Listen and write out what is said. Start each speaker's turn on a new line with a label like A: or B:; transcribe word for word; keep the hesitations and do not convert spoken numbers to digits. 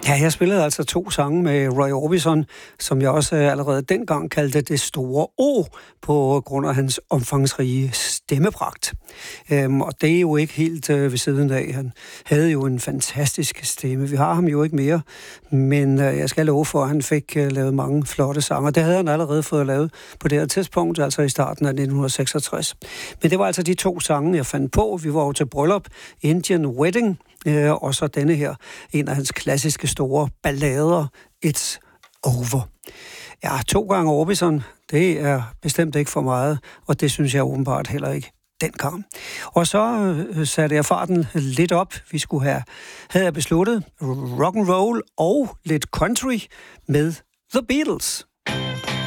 A: Ja, jeg spillede altså to sange med Roy Orbison, som jeg også allerede dengang kaldte det store O, på grund af hans omfangsrige stemmepragt. Øhm, og det er jo ikke helt øh, ved siden af. Han havde jo en fantastisk stemme. Vi har ham jo ikke mere, men øh, jeg skal love for, at han fik øh, lavet mange flotte sanger. Det havde han allerede fået lavet på det her tidspunkt, altså i starten af nitten seksogtres. Men det var altså de to sange, jeg fandt på. Vi var jo til bryllup, Indian Wedding, øh, og så denne her, en af hans klassiske store ballader, It's Over. Ja, to gange Orbison, det er bestemt ikke for meget, og det synes jeg åbenbart heller ikke dengang. Og så øh, satte jeg farten lidt op. Vi skulle have, havde jeg besluttet, rock and roll og lidt country med The Beatles.